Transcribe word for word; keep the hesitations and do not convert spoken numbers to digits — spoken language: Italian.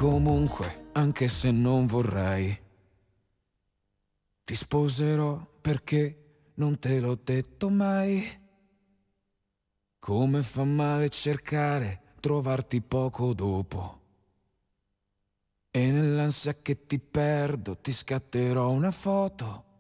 comunque, anche se non vorrei, ti sposerò perché non te l'ho detto mai. Come fa male cercare, trovarti poco dopo. E nell'ansia che ti perdo ti scatterò una foto